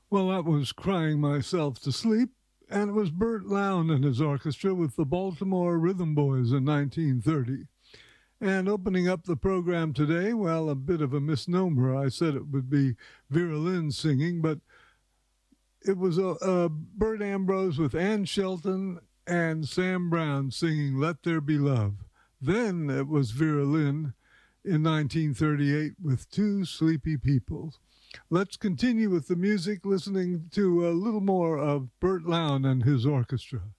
Well, that was Crying Myself to Sleep, and it was Burt Lown and his orchestra with the Baltimore Rhythm Boys in 1930. And opening up the program today, well, a bit of a misnomer. I said it would be Vera Lynn singing, but it was Burt Ambrose with Ann Shelton and Sam Brown singing Let There Be Love. Then it was Vera Lynn in 1938 with Two Sleepy People. Let's continue with the music, listening to a little more of Burt Lown and his orchestra.